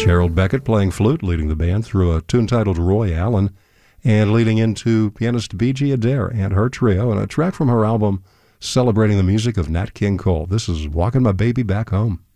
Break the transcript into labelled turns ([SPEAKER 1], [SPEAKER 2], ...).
[SPEAKER 1] Gerald Beckett playing flute, leading the band through a tune titled Roy Allen, and leading into pianist B.G. Adair and her trio, and a track from her album celebrating the music of Nat King Cole. This is Walking My Baby Back Home.